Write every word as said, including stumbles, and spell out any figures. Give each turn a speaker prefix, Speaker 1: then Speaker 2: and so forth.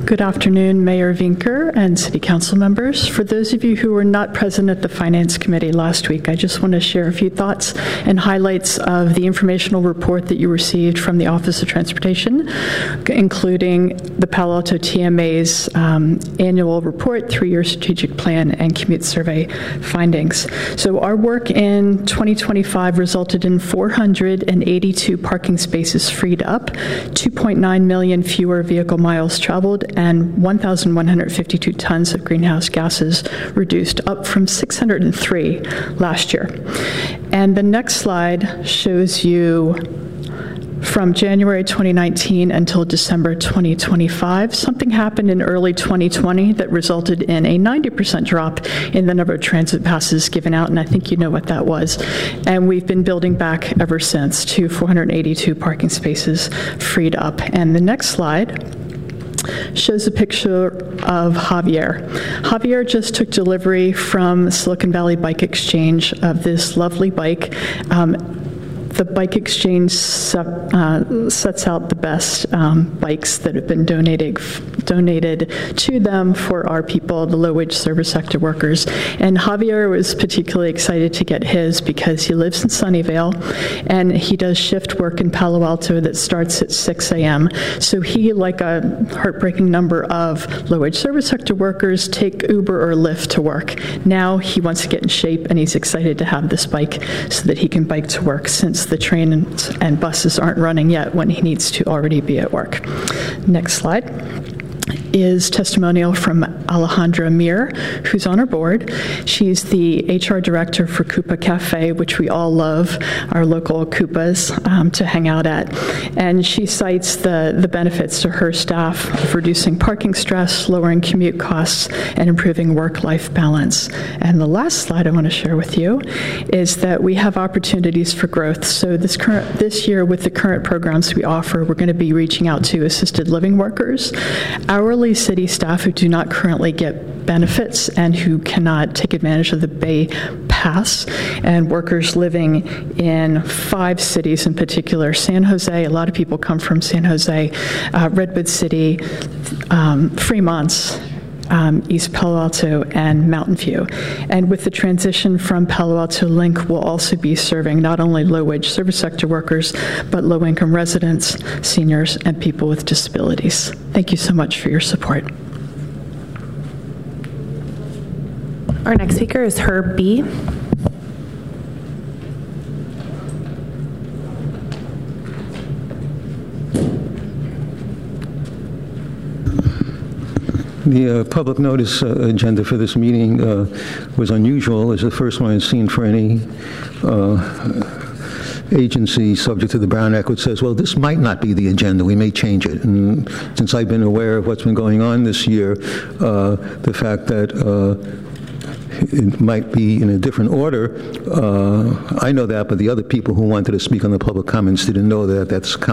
Speaker 1: Good afternoon, Mayor Vinker and City Council members. For those of you who were not present at the Finance Committee last week, I just want to share a few thoughts and highlights of the informational report that you received from the Office of Transportation, including the Palo Alto T M A's um, annual report, three-year strategic plan, and commute survey findings. So our work in twenty twenty-five resulted in four hundred eighty-two parking spaces freed up, two point nine million fewer vehicle miles traveled, and one thousand one hundred fifty-two tons of greenhouse gases reduced, up from six hundred three last year. And the next slide shows you from January twenty nineteen until December twenty twenty-five. Something happened in early twenty twenty that resulted in a ninety percent drop in the number of transit passes given out, and I think you know what that was. And we've been building back ever since to four hundred eighty-two parking spaces freed up. And the next slide shows a picture of Javier. Javier just took delivery from Silicon Valley Bike Exchange of this lovely bike. Um, The Bike Exchange uh, sets out the best um, bikes that have been donated donated to them for our people, the low-wage service sector workers. And Javier was particularly excited to get his because he lives in Sunnyvale, and he does shift work in Palo Alto that starts at six a.m. So he, like a heartbreaking number of low-wage service sector workers, take Uber or Lyft to work. Now he wants to get in shape, and he's excited to have this bike so that he can bike to work, since the trains and buses aren't running yet when he needs to already be at work. Next slide is testimonial from Alejandra Mir, who's on our board. She's the H R director for Coupa Cafe, which we all love, our local Coupas um, to hang out at. And she cites the, the benefits to her staff of reducing parking stress, lowering commute costs, and improving work-life balance. And the last slide I want to share with you is that we have opportunities for growth. So this current this year, with the current programs we offer, we're going to be reaching out to assisted living workers, hourly city staff who do not currently get benefits and who cannot take advantage of the Bay Pass, and workers living in five cities in particular: San Jose, a lot of people come from San Jose, uh, Redwood City, um, Fremont, Um, East Palo Alto, and Mountain View. And with the transition from Palo Alto Link, we'll also be serving not only low-wage service sector workers, but low-income residents, seniors, and people with disabilities. Thank you so much for your support.
Speaker 2: Our next speaker is Herb B.
Speaker 3: The uh, public notice uh, agenda for this meeting uh, was unusual. It's the first one I've seen for any uh, agency subject to the Brown Act, which says, well, this might not be the agenda. We may change it. And since I've been aware of what's been going on this year, uh, the fact that uh, it might be in a different order, uh, I know that, but the other people who wanted to speak on the public comments didn't know that. That's